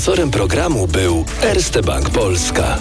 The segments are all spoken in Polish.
Sponsorem programu był Erste Bank Polska.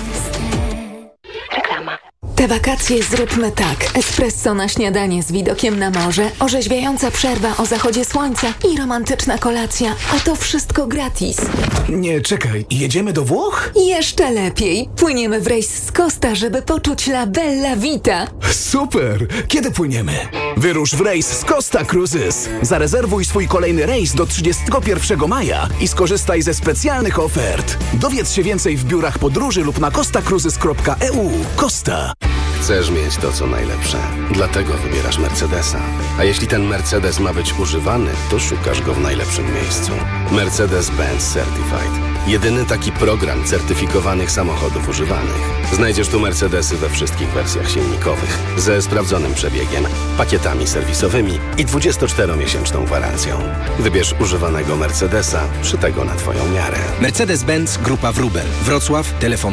Reklama. Te wakacje zróbmy tak. Espresso na śniadanie z widokiem na morze, orzeźwiająca przerwa o zachodzie słońca i romantyczna kolacja. A to wszystko gratis. Nie, czekaj. Jedziemy do Włoch? Jeszcze lepiej. Płyniemy w rejs z Costa, żeby poczuć la bella vita. Super! Kiedy płyniemy? Wyrusz w rejs z Costa Cruises. Zarezerwuj swój kolejny rejs do 31 maja i skorzystaj ze specjalnych ofert. Dowiedz się więcej w biurach podróży lub na costacruises.eu. Costa. Chcesz mieć to, co najlepsze. Dlatego wybierasz Mercedesa. A jeśli ten Mercedes ma być używany, to szukasz go w najlepszym miejscu. Mercedes-Benz Certified. Jedyny taki program certyfikowanych samochodów używanych. Znajdziesz tu Mercedesy we wszystkich wersjach silnikowych, ze sprawdzonym przebiegiem, pakietami serwisowymi i 24-miesięczną gwarancją. Wybierz używanego Mercedesa, szytego na Twoją miarę. Mercedes-Benz Grupa Wrubel. Wrocław, telefon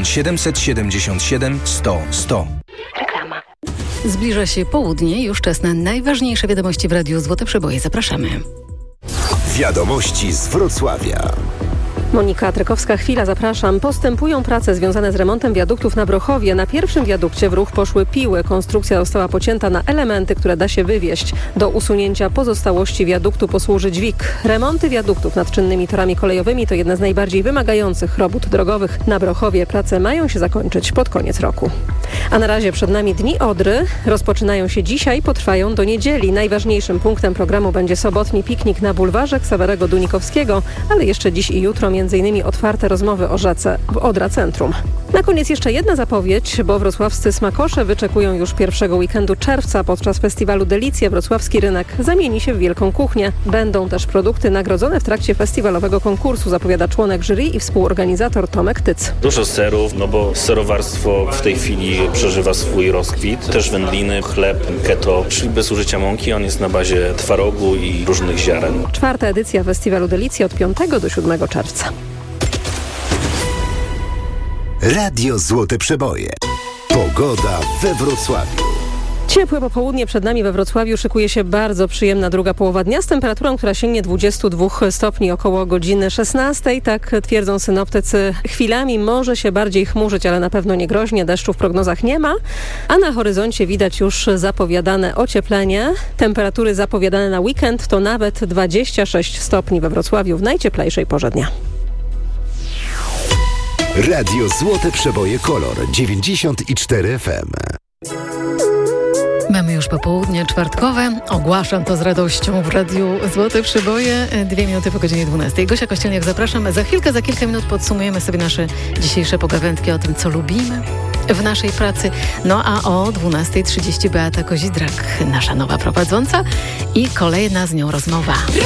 777 100 100. Reklama. Zbliża się południe, już czas na najważniejsze wiadomości w Radiu Złote Przeboje. Zapraszamy. Wiadomości z Wrocławia. Monika Trykowska-Chwila, zapraszam. Postępują prace związane z remontem wiaduktów na Brochowie. Na pierwszym wiadukcie w ruch poszły piły. Konstrukcja została pocięta na elementy, które da się wywieźć. Do usunięcia pozostałości wiaduktu posłuży dźwig. Remonty wiaduktów nad czynnymi torami kolejowymi to jedna z najbardziej wymagających robót drogowych. Na Brochowie prace mają się zakończyć pod koniec roku. A na razie przed nami Dni Odry. Rozpoczynają się dzisiaj, potrwają do niedzieli. Najważniejszym punktem programu będzie sobotni piknik na bulwarze Ksawerego Dunikowskiego, ale jeszcze dziś i jutro m.in. otwarte rozmowy o rzece w Odra Centrum. Na koniec jeszcze jedna zapowiedź, bo wrocławscy smakosze wyczekują już pierwszego weekendu czerwca. Podczas festiwalu Delicje wrocławski rynek zamieni się w wielką kuchnię. Będą też produkty nagrodzone w trakcie festiwalowego konkursu, zapowiada członek jury i współorganizator Tomek Tyc. Dużo serów, no bo serowarstwo w tej chwili przeżywa swój rozkwit. Też wędliny, chleb keto, czyli bez użycia mąki. On jest na bazie twarogu i różnych ziaren. 4. edycja festiwalu Delicje od 5 do 7 czerwca. Radio Złote Przeboje. Pogoda we Wrocławiu. Ciepłe popołudnie przed nami we Wrocławiu. Szykuje się bardzo przyjemna druga połowa dnia z temperaturą, która sięgnie 22 stopni około godziny 16. Tak twierdzą synoptycy. Chwilami może się bardziej chmurzyć, ale na pewno nie groźnie. Deszczu w prognozach nie ma. A na horyzoncie widać już zapowiadane ocieplenie. Temperatury zapowiadane na weekend to nawet 26 stopni we Wrocławiu w najcieplejszej porze dnia. Radio Złote Przeboje Kolor 94 FM. Mamy już popołudnie czwartkowe. Ogłaszam to z radością w Radiu Złote Przeboje. 2 minuty po godzinie 12. Gosia Kościelniak, zapraszam. Za kilka minut podsumujemy sobie nasze dzisiejsze pogawędki o tym, co lubimy w naszej pracy. No a o 12:30 Beata Kozidrak, nasza nowa prowadząca i kolejna z nią rozmowa.